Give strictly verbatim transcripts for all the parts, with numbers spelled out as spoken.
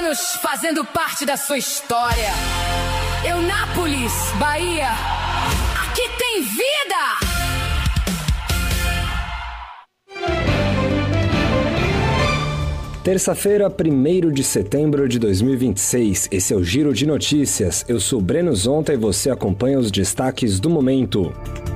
anos fazendo parte da sua história. Eunápolis, Bahia, aqui tem vida! Terça-feira, primeiro de setembro de dois mil e vinte e seis, esse é o Giro de Notícias. Eu sou Breno Zonta e você acompanha os destaques do momento.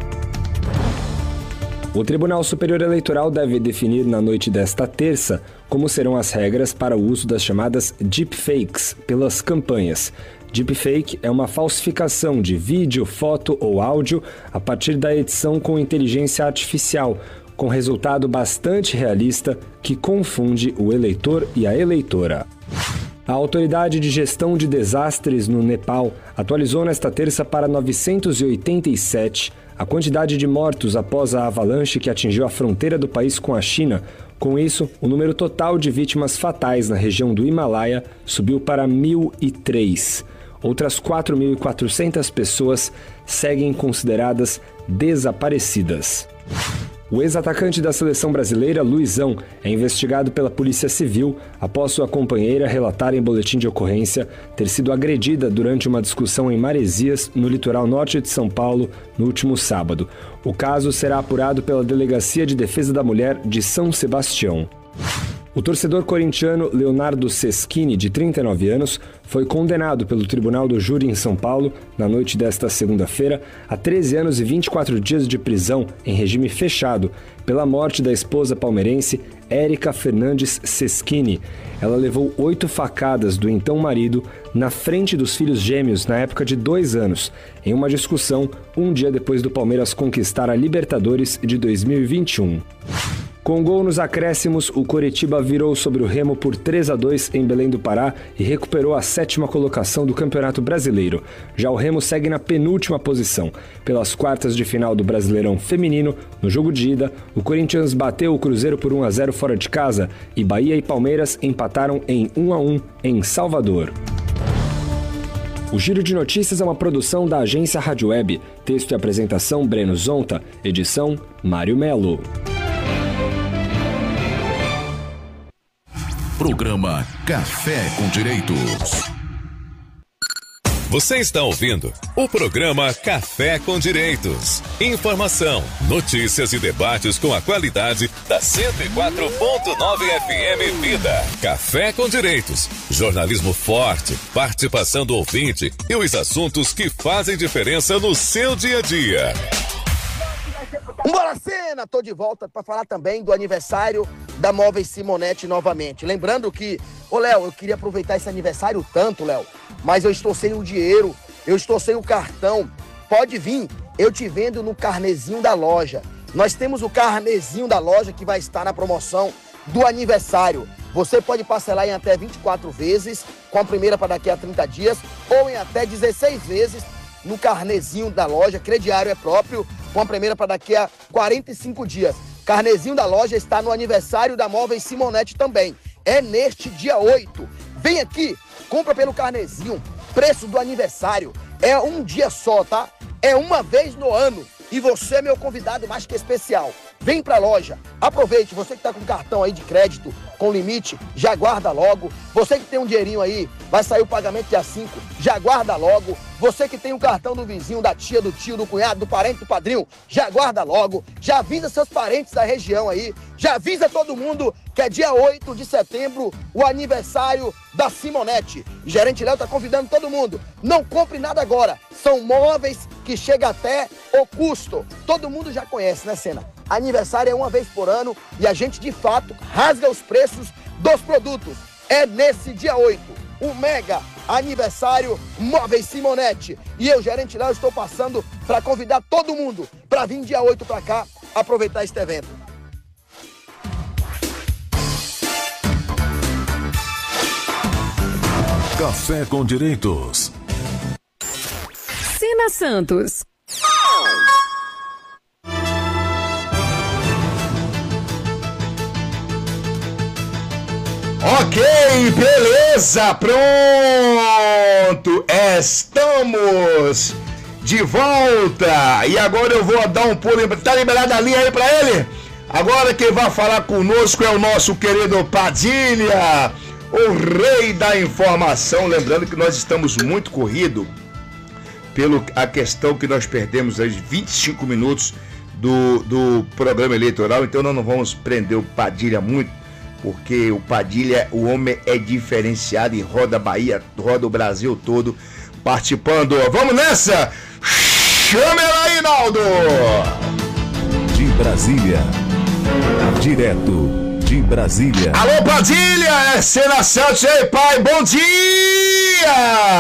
O Tribunal Superior Eleitoral deve definir na noite desta terça como serão as regras para o uso das chamadas deepfakes pelas campanhas. Deepfake é uma falsificação de vídeo, foto ou áudio a partir da edição com inteligência artificial, com resultado bastante realista que confunde o eleitor e a eleitora. A Autoridade de Gestão de Desastres no Nepal atualizou nesta terça para novecentos e oitenta e sete a quantidade de mortos após a avalanche que atingiu a fronteira do país com a China. Com isso, o número total de vítimas fatais na região do Himalaia subiu para mil e três. Outras quatro mil e quatrocentas pessoas seguem consideradas desaparecidas. O ex-atacante da seleção brasileira, Luizão, é investigado pela Polícia Civil após sua companheira relatar em boletim de ocorrência ter sido agredida durante uma discussão em Maresias, no litoral norte de São Paulo, no último sábado. O caso será apurado pela Delegacia de Defesa da Mulher de São Sebastião. O torcedor corintiano Leonardo Seschini, de trinta e nove anos, foi condenado pelo Tribunal do Júri em São Paulo, na noite desta segunda-feira, a treze anos e vinte e quatro dias de prisão em regime fechado pela morte da esposa palmeirense Érica Fernandes Seschini. Ela levou oito facadas do então marido na frente dos filhos gêmeos na época de dois anos, em uma discussão um dia depois do Palmeiras conquistar a Libertadores de dois mil e vinte e um. Com gol nos acréscimos, o Coritiba virou sobre o Remo por três a dois em Belém do Pará e recuperou a sétima colocação do Campeonato Brasileiro. Já o Remo segue na penúltima posição. Pelas quartas de final do Brasileirão Feminino, no jogo de ida, o Corinthians bateu o Cruzeiro por um a zero fora de casa e Bahia e Palmeiras empataram em um a um em Salvador. O Giro de Notícias é uma produção da agência Rádio Web. Texto e apresentação Breno Zonta. Edição Mário Melo. Programa Café com Direitos. Você está ouvindo o programa Café com Direitos. Informação, notícias e debates com a qualidade da cento e quatro ponto nove F M Vida. Café com Direitos. Jornalismo forte, participação do ouvinte e os assuntos que fazem diferença no seu dia a dia. Bora cena! Tô de volta para falar também do aniversário da Móveis Simonetti novamente. Lembrando que, ô Léo, eu queria aproveitar esse aniversário tanto, Léo, mas eu estou sem o dinheiro, eu estou sem o cartão. Pode vir, eu te vendo no carnezinho da loja. Nós temos o carnezinho da loja que vai estar na promoção do aniversário. Você pode parcelar em até vinte e quatro vezes, com a primeira para daqui a trinta dias, ou em até dezesseis vezes no carnezinho da loja. Crediário é próprio, com a primeira para daqui a quarenta e cinco dias. Carnezinho da loja está no aniversário da Móveis Simonetti também. É neste dia oito. Vem aqui, compra pelo carnezinho. Preço do aniversário é um dia só, tá? É uma vez no ano. E você é meu convidado mais que especial. Vem pra loja, aproveite. Você que tá com cartão aí de crédito, com limite, já guarda logo. Você que tem um dinheirinho aí, vai sair o pagamento dia cinco, já guarda logo. Você que tem o cartão do vizinho, da tia, do tio, do cunhado, do parente, do padrinho, já guarda logo. Já avisa seus parentes da região aí. Já avisa todo mundo que é dia oito de setembro, o aniversário da Simonetti. O gerente Léo tá convidando todo mundo. Não compre nada agora. São móveis que chegam até o custo. Todo mundo já conhece, né, Cena? Aniversário é uma vez por ano e a gente, de fato, rasga os preços dos produtos. É nesse dia oito. O mega aniversário Móveis Simonetti. E eu, gerente Léo, estou passando para convidar todo mundo para vir dia oito para cá aproveitar este evento. Café com Direitos. Sena Santos. Ok, beleza, pronto, estamos de volta. E agora eu vou dar um pulo, tá liberada a linha aí pra ele? Agora quem vai falar conosco é o nosso querido Padilha, o rei da informação. Lembrando que nós estamos muito corrido pela a questão que nós perdemos os vinte e cinco minutos do, do programa eleitoral, então nós não vamos prender o Padilha muito, porque o Padilha, o homem é diferenciado e roda a Bahia, roda o Brasil todo participando. Vamos nessa! Chama ela aí, Naldo! De Brasília, direto de Brasília. Alô, Padilha! É Sena Santos, ei, pai, bom dia!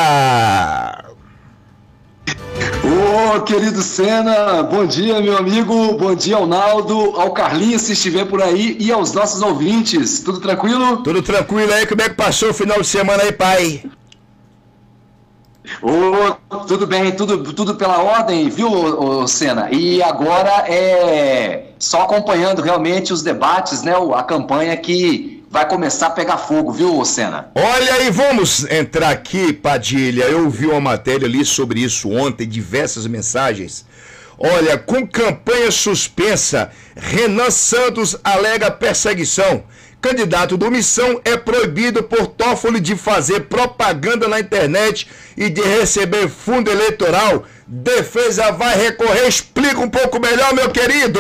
Ô, querido Sena, bom dia, meu amigo, bom dia ao Naldo, ao Carlinhos, se estiver por aí, e aos nossos ouvintes. Tudo tranquilo? Tudo tranquilo aí, como é que passou o final de semana aí, pai? Ô, tudo bem, tudo, tudo pela ordem, viu, ô, Sena? E agora é só acompanhando realmente os debates, né, a campanha que vai começar a pegar fogo, viu, Sena? Olha aí, vamos entrar aqui, Padilha. Eu vi uma matéria ali sobre isso ontem, diversas mensagens. Olha, com campanha suspensa, Renan Santos alega perseguição. Candidato do Missão é proibido por Toffoli de fazer propaganda na internet e de receber fundo eleitoral. Defesa vai recorrer. Explica um pouco melhor, meu querido.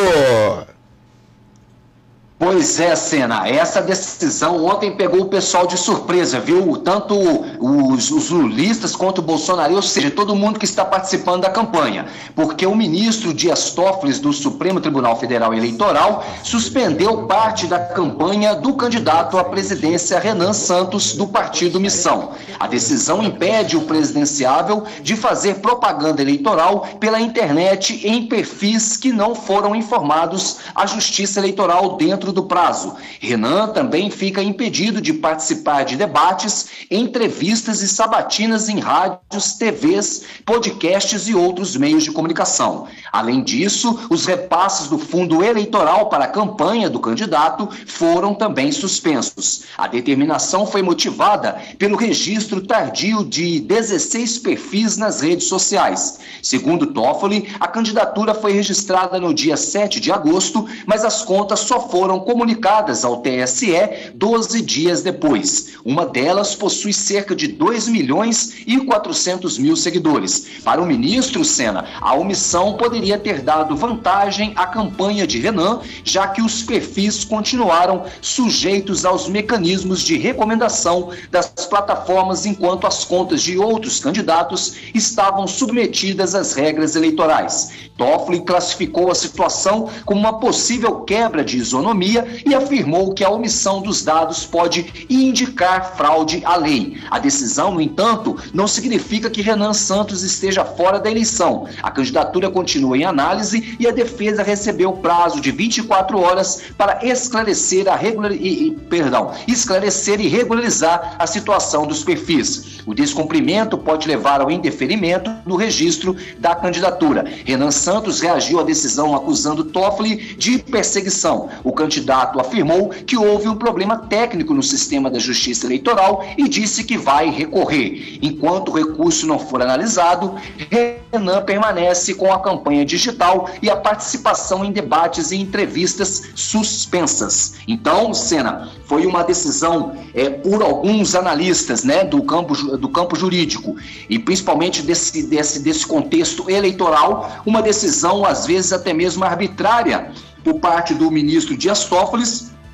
Pois é, Sena, essa decisão ontem pegou o pessoal de surpresa, viu? Tanto os, os lulistas quanto o Bolsonaro, ou seja, todo mundo que está participando da campanha, porque o ministro Dias Toffoli do Supremo Tribunal Federal Eleitoral suspendeu parte da campanha do candidato à presidência Renan Santos do Partido Missão. A decisão impede o presidenciável de fazer propaganda eleitoral pela internet em perfis que não foram informados à Justiça Eleitoral dentro do prazo. Renan também fica impedido de participar de debates, entrevistas e sabatinas em rádios, T Vs, podcasts e outros meios de comunicação. Além disso, os repasses do fundo eleitoral para a campanha do candidato foram também suspensos. A determinação foi motivada pelo registro tardio de dezesseis perfis nas redes sociais. Segundo Toffoli, a candidatura foi registrada no dia sete de agosto, mas as contas só foram comunicadas ao T S E doze dias depois. Uma delas possui cerca de dois milhões e quatrocentos mil seguidores. Para o ministro Sena, a omissão poderia ter dado vantagem à campanha de Renan, já que os perfis continuaram sujeitos aos mecanismos de recomendação das plataformas, enquanto as contas de outros candidatos estavam submetidas às regras eleitorais. Toffoli classificou a situação como uma possível quebra de isonomia e afirmou que a omissão dos dados pode indicar fraude à lei. A decisão, no entanto, não significa que Renan Santos esteja fora da eleição. A candidatura continua em análise e a defesa recebeu prazo de vinte e quatro horas para esclarecer, a regular... e, e, perdão, esclarecer e regularizar a situação dos perfis. O descumprimento pode levar ao indeferimento do registro da candidatura. Renan Santos reagiu à decisão acusando Toffoli de perseguição. O candidato afirmou que houve um problema técnico no sistema da Justiça Eleitoral e disse que vai recorrer. Enquanto o recurso não for analisado, Renan permanece com a campanha digital e a participação em debates e entrevistas suspensas. Então, Sena, foi uma decisão é, por alguns analistas, né, do campo, do campo jurídico e principalmente desse, desse, desse contexto eleitoral, uma decisão às vezes até mesmo arbitrária por parte do ministro Dias Toffoli.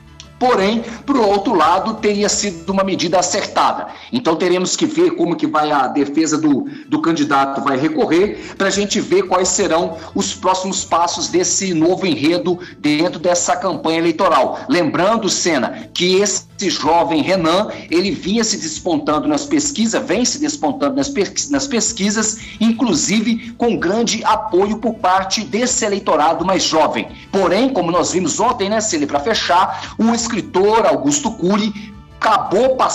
Porém, por outro lado, teria sido uma medida acertada. Então teremos que ver como que vai a defesa do, do candidato vai recorrer para a gente ver quais serão os próximos passos desse novo enredo dentro dessa campanha eleitoral. Lembrando, Sena, que esse jovem Renan, ele vinha se despontando nas pesquisas, vem se despontando nas, pes- nas pesquisas, inclusive com grande apoio por parte desse eleitorado mais jovem. Porém, como nós vimos ontem, né, Celi, para fechar, o escritor Augusto Cury acabou passando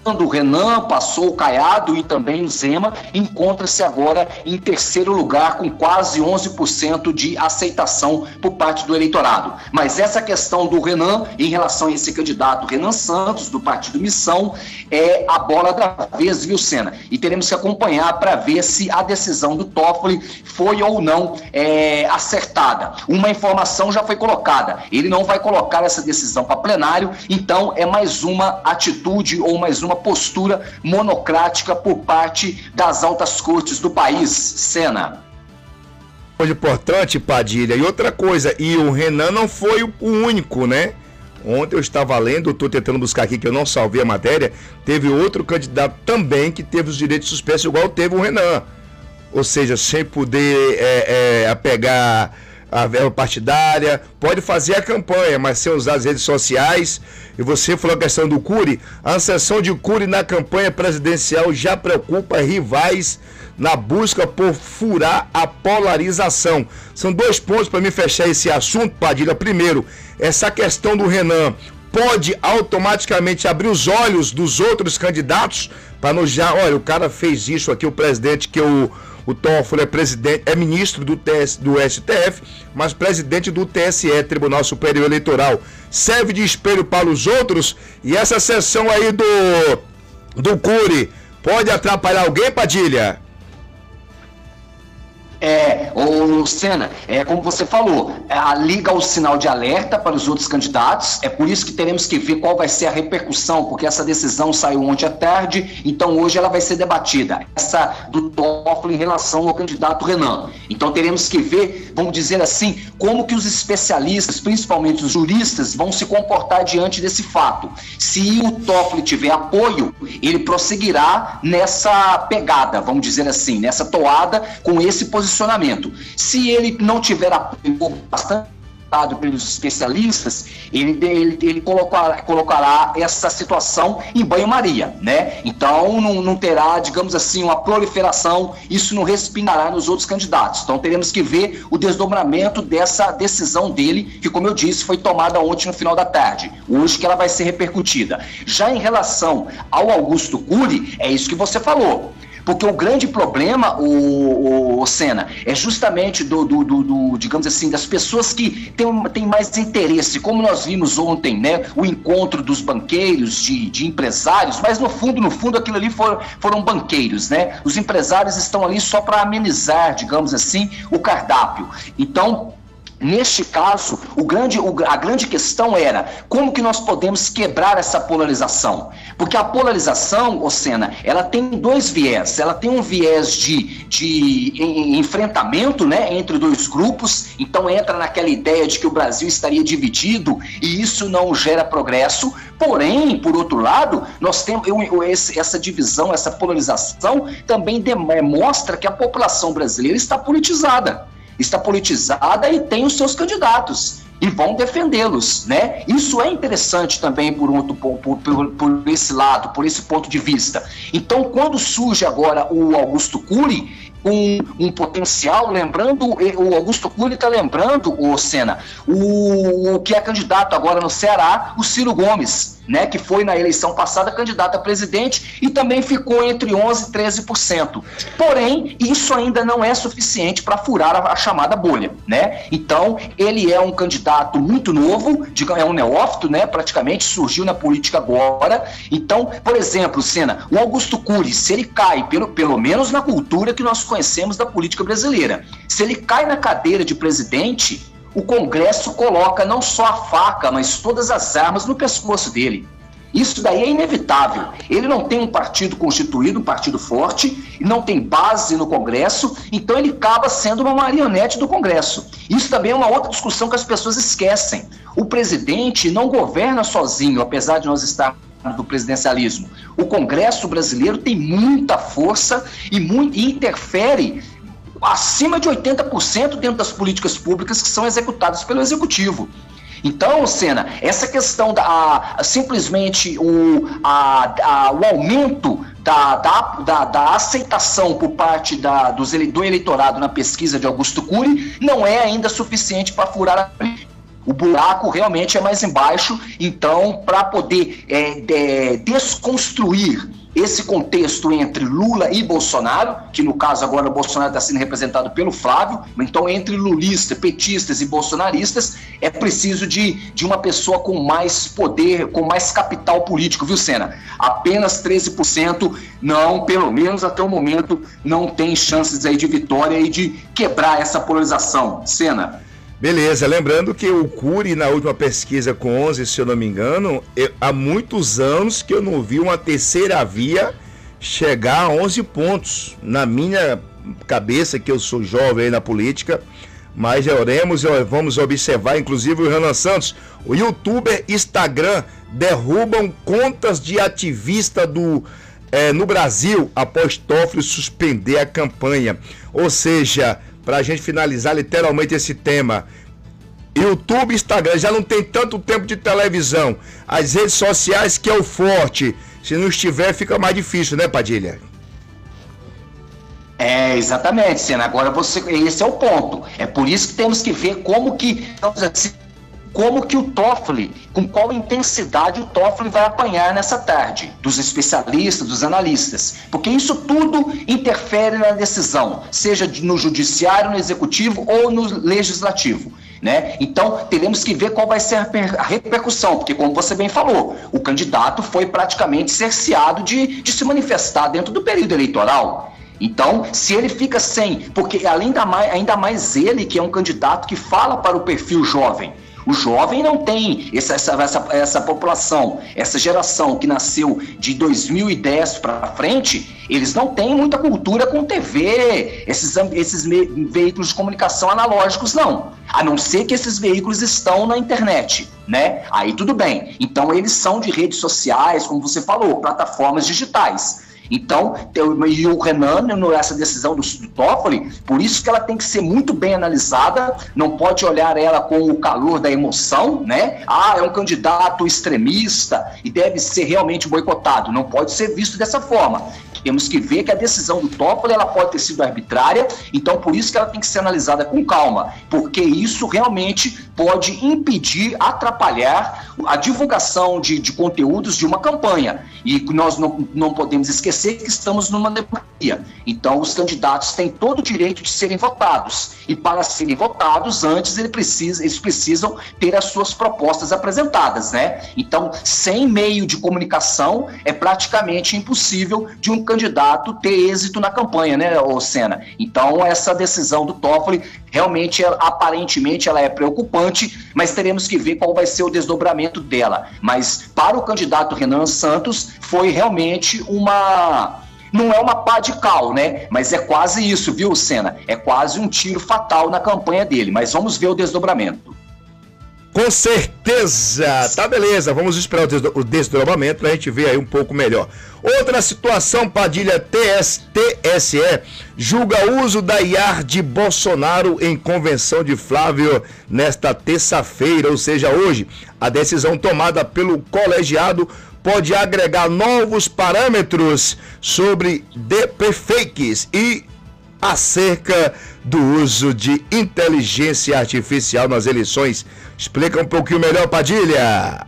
o Renan, passou o Caiado e também o Zema, encontra-se agora em terceiro lugar com quase onze por cento de aceitação por parte do eleitorado. Mas essa questão do Renan, em relação a esse candidato Renan Santos, do Partido Missão, é a bola da vez, viu, Sena? E teremos que acompanhar para ver se a decisão do Toffoli foi ou não é, acertada. Uma informação já foi colocada, ele não vai colocar essa decisão para plenário, então é mais uma atitude ou mais uma postura monocrática por parte das altas cortes do país, Sena. Coisa importante, Padilha. E outra coisa, e o Renan não foi o único, né? Ontem eu estava lendo, estou tentando buscar aqui que eu não salvei a matéria, teve outro candidato também que teve os direitos suspensos igual teve o Renan. Ou seja, sem poder é, é, apegar a verba partidária, pode fazer a campanha, mas sem usar as redes sociais. E você falou a questão do Cury, a ascensão de Cury na campanha presidencial já preocupa rivais na busca por furar a polarização. São dois pontos para me fechar esse assunto, Padilha. Primeiro, essa questão do Renan pode automaticamente abrir os olhos dos outros candidatos para nos já, olha, o cara fez isso aqui, o presidente que o O Toffoli é presidente, é ministro do, T S, do S T F, mas presidente do T S E, Tribunal Superior Eleitoral. Serve de espelho para os outros, e essa sessão aí do, do Cury pode atrapalhar alguém, Padilha? É, ô Sena, é como você falou, a liga o sinal de alerta para os outros candidatos, é por isso que teremos que ver qual vai ser a repercussão, porque essa decisão saiu ontem à tarde, então hoje ela vai ser debatida, essa do Toffoli em relação ao candidato Renan. Então teremos que ver, vamos dizer assim, como que os especialistas, principalmente os juristas, vão se comportar diante desse fato. Se o Toffoli tiver apoio, ele prosseguirá nessa pegada, vamos dizer assim, nessa toada, com esse posicionamento. Se ele não tiver apoio bastante dado pelos especialistas, ele, ele, ele colocará, colocará essa situação em banho-maria, né? Então não, não terá, digamos assim, uma proliferação, isso não respingará nos outros candidatos. Então teremos que ver o desdobramento dessa decisão dele, que, como eu disse, foi tomada ontem no final da tarde, hoje que ela vai ser repercutida. Já em relação ao Augusto Cury, é isso que você falou. Porque o grande problema, o, o, o Sena, é justamente do, do, do, do, digamos assim, das pessoas que têm, têm mais interesse, como nós vimos ontem, né, o encontro dos banqueiros, de, de empresários, mas no fundo, no fundo, aquilo ali foram, foram banqueiros, né? Os empresários estão ali só para amenizar, digamos assim, o cardápio. Então, neste caso, o grande, o, a grande questão era como que nós podemos quebrar essa polarização. Porque a polarização, ô Sena, ela tem dois viés. Ela tem um viés de, de em, enfrentamento, né, entre dois grupos. Então entra naquela ideia de que o Brasil estaria dividido e isso não gera progresso. Porém, por outro lado, nós temos eu, eu, esse, essa divisão, essa polarização também demonstra que a população brasileira está politizada. Está politizada e tem os seus candidatos e vão defendê-los, né? Isso é interessante também por, outro, por, por, por esse lado, por esse ponto de vista. Então, quando surge agora o Augusto Cury, um, um potencial, lembrando, o Augusto Cury está lembrando, o Sena, o, o que é candidato agora no Ceará, o Ciro Gomes, né, que foi na eleição passada candidato a presidente e também ficou entre onze e treze por cento. Porém, isso ainda não é suficiente para furar a, a chamada bolha, né? Então, ele é um candidato muito novo, é um neófito, né, praticamente surgiu na política agora. Então, por exemplo, Sena, o Augusto Cury, se ele cai, pelo, pelo menos na cultura que nós conhecemos da política brasileira, se ele cai na cadeira de presidente, o Congresso coloca não só a faca, mas todas as armas no pescoço dele. Isso daí é inevitável. Ele não tem um partido constituído, um partido forte, não tem base no Congresso, então ele acaba sendo uma marionete do Congresso. Isso também é uma outra discussão que as pessoas esquecem. O presidente não governa sozinho, apesar de nós estarmos do presidencialismo. O Congresso brasileiro tem muita força e, muito, e interfere acima de oitenta por cento dentro das políticas públicas que são executadas pelo Executivo. Então, Sena, essa questão da a, simplesmente o, a, a, o aumento da, da, da, da aceitação por parte da, dos ele, do eleitorado na pesquisa de Augusto Cury não é ainda suficiente para furar a... O buraco realmente é mais embaixo, então, para poder é, de, desconstruir esse contexto entre Lula e Bolsonaro, que no caso agora o Bolsonaro está sendo representado pelo Flávio, então entre lulistas, petistas e bolsonaristas, é preciso de, de uma pessoa com mais poder, com mais capital político, viu, Sena? Apenas treze por cento, não, pelo menos até o momento, não tem chances aí de vitória e de quebrar essa polarização, Sena. Beleza, lembrando que o Cury, na última pesquisa com onze, se eu não me engano, eu, há muitos anos que eu não vi uma terceira via chegar a onze pontos. Na minha cabeça, que eu sou jovem aí na política, mas oremos, vamos observar, inclusive o Renan Santos, o youtuber Instagram derrubam contas de ativista do, é, no Brasil após Toffoli suspender a campanha. Ou seja, para a gente finalizar literalmente esse tema, YouTube, Instagram, já não tem tanto tempo de televisão. As redes sociais que é o forte. Se não estiver, fica mais difícil, né, Padilha? É, exatamente, Sena. Agora você, esse é o ponto. É por isso que temos que ver como que, como que o Toffoli, com qual intensidade o Toffoli vai apanhar nessa tarde, dos especialistas, dos analistas, porque isso tudo interfere na decisão, seja no judiciário, no executivo ou no legislativo, né? Então, teremos que ver qual vai ser a repercussão, porque, como você bem falou, o candidato foi praticamente cerceado de, de se manifestar dentro do período eleitoral. Então, se ele fica sem, porque além da mais, ainda mais ele, que é um candidato que fala para o perfil jovem, o jovem não tem essa, essa, essa, essa população, essa geração que nasceu de dois mil e dez para frente, eles não têm muita cultura com T V, esses, esses me, veículos de comunicação analógicos não, a não ser que esses veículos estão na internet, né? Aí tudo bem, então eles são de redes sociais, como você falou, plataformas digitais. Então, e o Renan, essa decisão do, do Toffoli, por isso que ela tem que ser muito bem analisada, não pode olhar ela com o calor da emoção, né? Ah, é um candidato extremista e deve ser realmente boicotado. Não pode ser visto dessa forma. Temos que ver que a decisão do Toffoli ela pode ter sido arbitrária, então por isso que ela tem que ser analisada com calma, porque isso realmente pode impedir, atrapalhar a divulgação de, de conteúdos de uma campanha. E nós não, não podemos esquecer que estamos numa democracia. Então os candidatos têm todo o direito de serem votados. E para serem votados, antes ele precisa, eles precisam ter as suas propostas apresentadas, né? Então, sem meio de comunicação, é praticamente impossível de um candidato ter êxito na campanha, né, ô Sena? Então, essa decisão do Toffoli, realmente, ela, aparentemente, ela é preocupante, mas teremos que ver qual vai ser o desdobramento dela. Mas, para o candidato Renan Santos, foi realmente uma... Não é uma pá de cal, né? Mas é quase isso, viu, Sena? É quase um tiro fatal na campanha dele, mas vamos ver o desdobramento. Com certeza, tá beleza, vamos esperar o desdobramento para a gente ver aí um pouco melhor. Outra situação, Padilha, T S E julga uso da I A R de Bolsonaro em convenção de Flávio nesta terça-feira, ou seja, hoje. A decisão tomada pelo colegiado pode agregar novos parâmetros sobre deepfakes e acerca do uso de inteligência artificial nas eleições. Explica um pouquinho melhor, Padilha.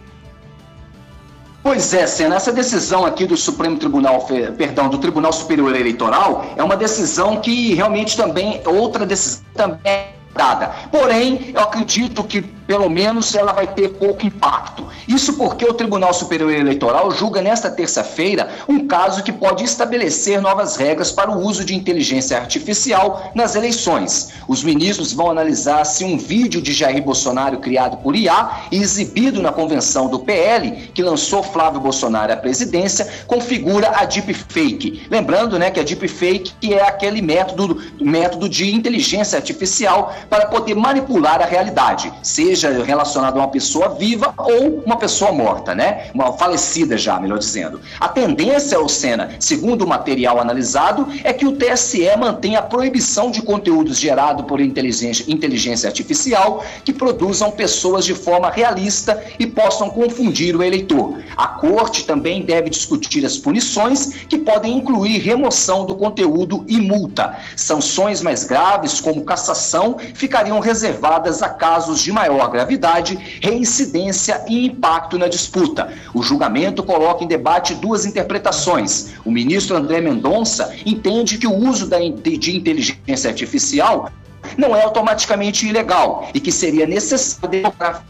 Pois é, Sena, essa decisão aqui do Supremo Tribunal, perdão, do Tribunal Superior Eleitoral é uma decisão que realmente também, outra decisão também é dada. Porém, eu acredito que pelo menos ela vai ter pouco impacto. Isso porque o Tribunal Superior Eleitoral julga nesta terça-feira um caso que pode estabelecer novas regras para o uso de inteligência artificial nas eleições. Os ministros vão analisar se um vídeo de Jair Bolsonaro criado por I A e exibido na convenção do P L, que lançou Flávio Bolsonaro à presidência, configura a deepfake. Lembrando, né, que a deepfake é aquele método, método de inteligência artificial para poder manipular a realidade, seja relacionado a uma pessoa viva ou uma pessoa morta, né? Uma falecida já, melhor dizendo. A tendência, Sena, segundo o material analisado, é que o T S E mantenha a proibição de conteúdos gerados por inteligência, inteligência artificial que produzam pessoas de forma realista e possam confundir o eleitor. A Corte também deve discutir as punições, que podem incluir remoção do conteúdo e multa. Sanções mais graves, como cassação, ficariam reservadas a casos de maior menor gravidade, reincidência e impacto na disputa. O julgamento coloca em debate duas interpretações. O ministro André Mendonça entende que o uso da, de inteligência artificial não é automaticamente ilegal e que seria necessário demonstrar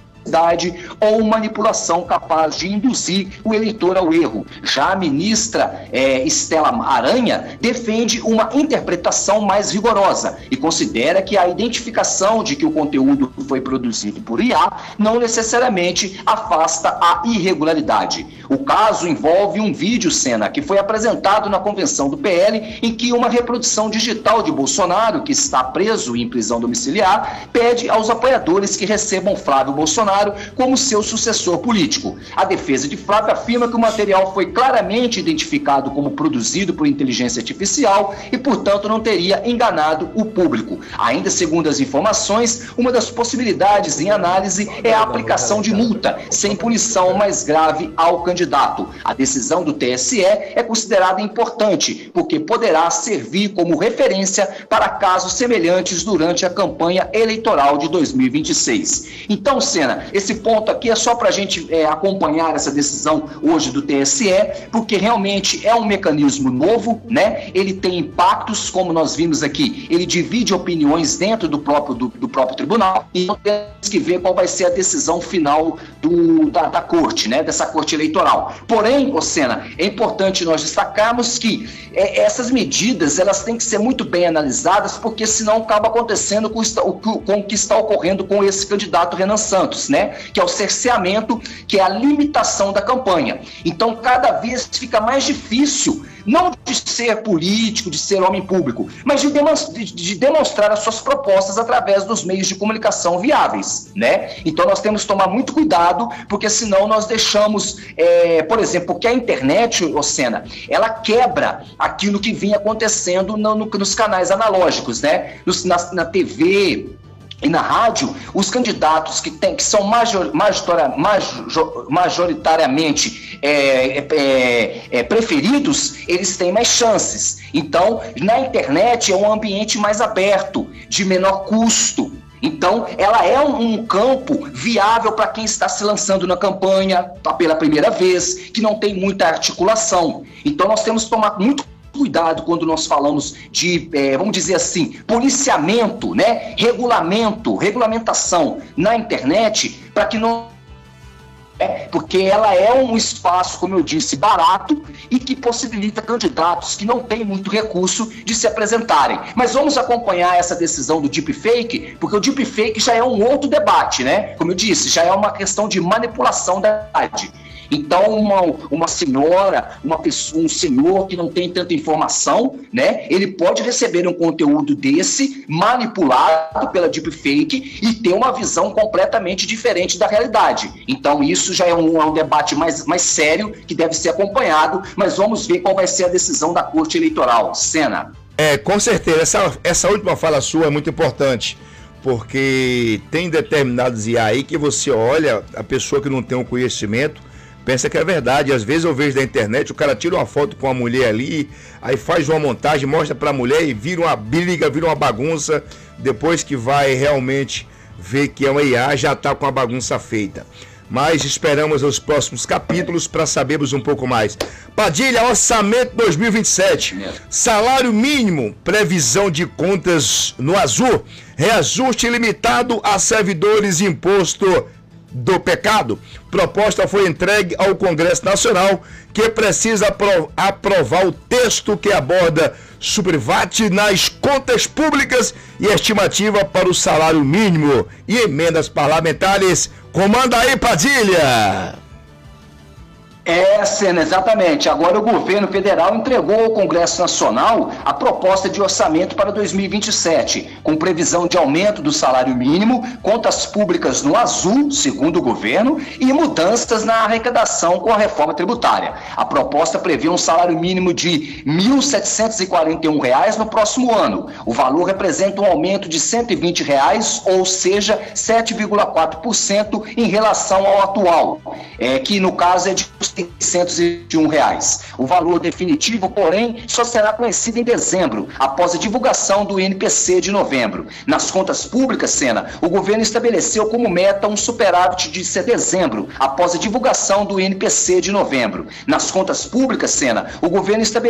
ou manipulação capaz de induzir o eleitor ao erro. Já a ministra é, Estela Aranha defende uma interpretação mais rigorosa e considera que a identificação de que o conteúdo foi produzido por I A não necessariamente afasta a irregularidade. O caso envolve um vídeo cena que foi apresentado na convenção do P L em que uma reprodução digital de Bolsonaro, que está preso em prisão domiciliar, pede aos apoiadores que recebam Flávio Bolsonaro como seu sucessor político. A defesa de Flávio afirma que o material foi claramente identificado como produzido por inteligência artificial e, portanto, não teria enganado o público. Ainda segundo as informações, uma das possibilidades em análise é a aplicação de multa, sem punição mais grave ao candidato. A decisão do T S E é considerada importante, porque poderá servir como referência para casos semelhantes durante a campanha eleitoral de dois mil e vinte e seis. Então, Sena, esse ponto aqui é só para a gente é, acompanhar essa decisão hoje do T S E, porque realmente é um mecanismo novo, né? Ele tem impactos, como nós vimos aqui, ele divide opiniões dentro do próprio, do, do próprio tribunal, e então temos que ver qual vai ser a decisão final do, da, da corte, né? Dessa corte eleitoral. Porém, Ocena, é importante nós destacarmos que é, essas medidas elas têm que ser muito bem analisadas, porque senão acaba acontecendo com, o, com o que está ocorrendo com esse candidato Renan Santos, né? Que é o cerceamento, que é a limitação da campanha. Então, cada vez fica mais difícil, não de ser político, de ser homem público, mas de demonstrar, de demonstrar as suas propostas através dos meios de comunicação viáveis, né? Então, nós temos que tomar muito cuidado, porque senão nós deixamos, é, por exemplo, porque a internet, Ocena, ela quebra aquilo que vinha acontecendo no, no, nos canais analógicos, né? Nos, na, na T V e na rádio, os candidatos que, tem, que são major, major, major, majoritariamente é, é, é, preferidos, eles têm mais chances. Então, na internet é um ambiente mais aberto, de menor custo. Então, ela é um, um campo viável para quem está se lançando na campanha pela primeira vez, que não tem muita articulação. Então, nós temos que tomar muito cuidado quando nós falamos de, é, vamos dizer assim, policiamento, né? Regulamento, regulamentação na internet, para que não... É, porque ela é um espaço, como eu disse, barato e que possibilita candidatos que não têm muito recurso de se apresentarem. Mas vamos acompanhar essa decisão do deepfake, porque o deepfake já é um outro debate, né? Como eu disse, já é uma questão de manipulação da idade. Então, uma, uma senhora, uma pessoa, um senhor que não tem tanta informação, né, ele pode receber um conteúdo desse, manipulado pela deepfake, e ter uma visão completamente diferente da realidade. Então, isso já é um, é um debate mais, mais sério, que deve ser acompanhado, mas vamos ver qual vai ser a decisão da Corte Eleitoral. Sena. É, com certeza. Essa, essa última fala sua é muito importante, porque tem determinados I A aí que você olha, a pessoa que não tem um conhecimento, pensa que é verdade. Às vezes eu vejo na internet, o cara tira uma foto com a mulher ali, aí faz uma montagem, mostra pra mulher e vira uma briga, vira uma bagunça. Depois que vai realmente ver que é uma I A, já tá com a bagunça feita. Mas esperamos os próximos capítulos para sabermos um pouco mais. Padilha, orçamento dois mil e vinte e sete, salário mínimo, previsão de contas no azul, reajuste limitado a servidores, imposto do pecado. Proposta foi entregue ao Congresso Nacional, que precisa apro- aprovar o texto que aborda superávit nas contas públicas e estimativa para o salário mínimo e emendas parlamentares. Comanda aí, Padilha! É, Sena, exatamente. Agora o governo federal entregou ao Congresso Nacional a proposta de orçamento para dois mil e vinte e sete, com previsão de aumento do salário mínimo, contas públicas no azul, segundo o governo, e mudanças na arrecadação com a reforma tributária. A proposta prevê um salário mínimo de mil setecentos e quarenta e um reais no próximo ano. O valor representa um aumento de cento e vinte reais, ou seja, sete vírgula quatro por cento em relação ao atual, é, que no caso é de seiscentos e vinte e um reais. O valor definitivo, porém, só será conhecido em dezembro, após a divulgação do I N P C de novembro. Nas contas públicas, Sena, o governo estabeleceu como meta um superávit de dezembro, após a divulgação do I N P C de novembro. Nas contas públicas, Sena, o governo estabeleceu